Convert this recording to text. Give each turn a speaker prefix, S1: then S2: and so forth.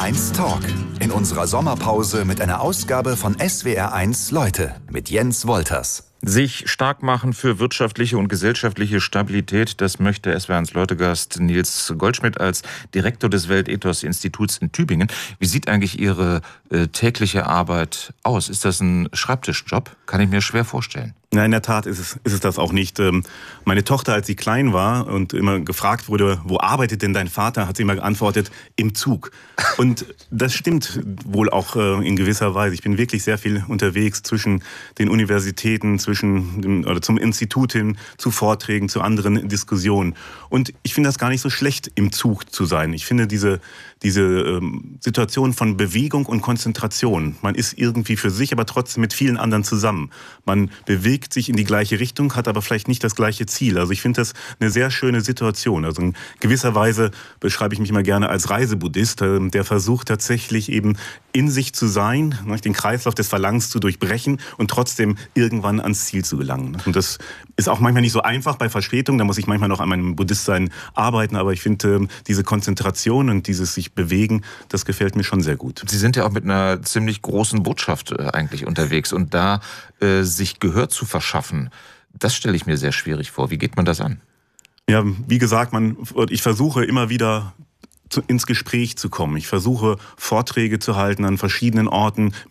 S1: SWR1 Talk. In unserer Sommerpause mit einer Ausgabe von SWR1 Leute mit Jens Wolters.
S2: Sich stark machen für wirtschaftliche und gesellschaftliche Stabilität, das möchte SWR1 Leute-Gast Nils Goldschmidt als Direktor des Weltethos-Instituts in Tübingen. Wie sieht eigentlich Ihre tägliche Arbeit aus? Ist das ein Schreibtischjob? Kann ich mir schwer vorstellen.
S3: Ja, in der Tat ist es das auch nicht. Meine Tochter, als sie klein war und immer gefragt wurde, wo arbeitet denn dein Vater, hat sie immer geantwortet, im Zug. Und das stimmt wohl auch in gewisser Weise. Ich bin wirklich sehr viel unterwegs zwischen den Universitäten, zum Institut hin, zu Vorträgen, zu anderen Diskussionen. Und ich finde das gar nicht so schlecht, im Zug zu sein. Ich finde diese Situation von Bewegung und Konzentration. Man ist irgendwie für sich, aber trotzdem mit vielen anderen zusammen. Man bewegt sich in die gleiche Richtung, hat aber vielleicht nicht das gleiche Ziel. Also ich finde das eine sehr schöne Situation. Also in gewisser Weise beschreibe ich mich immer gerne als Reisebuddhist, der versucht tatsächlich eben in sich zu sein, den Kreislauf des Verlangens zu durchbrechen und trotzdem irgendwann ans Ziel zu gelangen. Und das ist auch manchmal nicht so einfach bei Verspätung. Da muss ich manchmal noch an meinem Buddhistsein arbeiten. Aber ich finde, diese Konzentration und dieses sich bewegen, das gefällt mir schon sehr gut.
S2: Sie sind ja auch mit einer ziemlich großen Botschaft eigentlich unterwegs. Und da sich Gehör zu verschaffen, das stelle ich mir sehr schwierig vor. Wie geht man das an?
S3: Ja, wie gesagt, ich versuche immer wieder ins Gespräch zu kommen. Ich versuche, Vorträge zu halten an verschiedenen Orten,